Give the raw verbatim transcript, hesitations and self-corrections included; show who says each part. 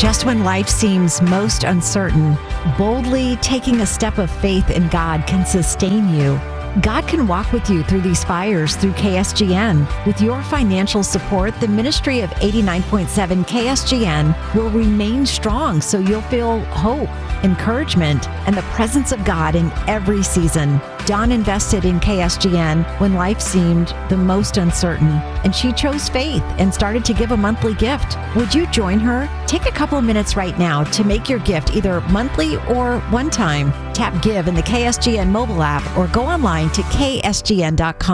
Speaker 1: Just when life seems most uncertain, boldly taking a step of faith in God can sustain you. God can walk with you through these fires through K S G N. With your financial support, the ministry of eighty-nine point seven K S G N will remain strong so you'll feel hope, encouragement, and the presence of God in every season. Dawn invested in K S G N when life seemed the most uncertain, and she chose faith and started to give a monthly gift. Would you join her? Take a couple of minutes right now to make your gift either monthly or one time. Tap Give in the K S G N mobile app or go online to K S G N dot com.